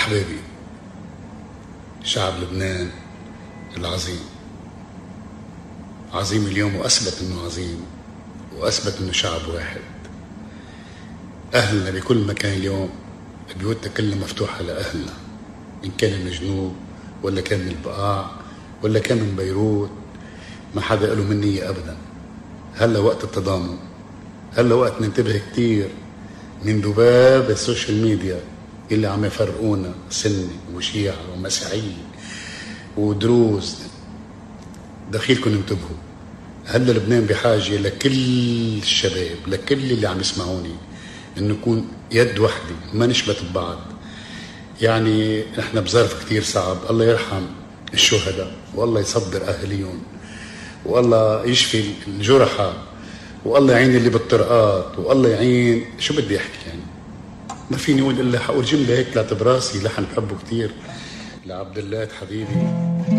أحبابي، شعب لبنان العظيم عظيم اليوم، وأثبت أنه عظيم، وأثبت أنه شعب واحد. أهلنا بكل مكان اليوم، بيوتنا كلها مفتوحة لأهلنا، إن كان من الجنوب ولا كان من البقاع ولا كان من بيروت، ما حدا قاله مني أبدا. هلا وقت التضامن، هلا وقت ننتبه كتير من ذباب السوشيال ميديا اللي عم يفرقونا سني وشيعة ومسيحيين ودروز. دخيلكم انتبهوا، هلا لبنان بحاجة لكل الشباب، لكل اللي عم يسمعوني، انه نكون يد وحدة، ما نشبت ببعض. يعني نحن بظرف كتير صعب، الله يرحم الشهداء والله يصبر اهليهم والله يشفي الجرحى والله يعين اللي بالطرقات والله يعين. شو بدي احكي يعني؟ ما فيني اقول الا حقول جمله هيك طلعت براسي، لحن بحبه كتير لعبد الله حبيبي.